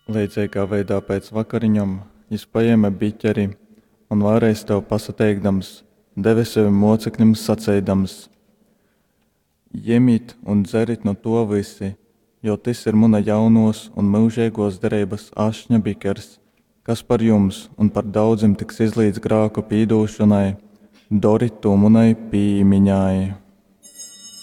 Līdzīgā veidā pēc vakariņām jis paēma biķeri un vēlreiz tev pasateikdams, deva saviem mocekļiem sacēdams: Ņemiet un dzerit no to visi, jo tas ir muna jaunos un mūžīgos derības ašņa bikers, kas par jums un par daudziem tiks izlīdz grāku pīdūšanai, dori to munai pīmiņai.